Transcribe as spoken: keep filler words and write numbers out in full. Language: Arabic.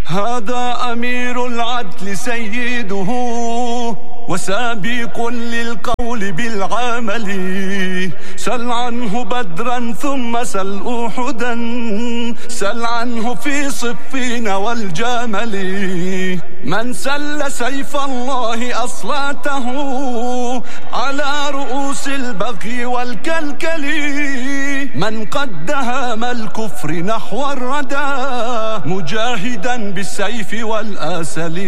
هذا أمير العدل سيده وسابق للقول بالعمل. سل عنه بدرا ثم سل أحدا، سل عنه في صفين والجمل. من سل سيف الله أصلاته على رؤوس البغي والكلكل. من قد دهم الكفر نحو الردى مجاهدا بالسيف والآسل.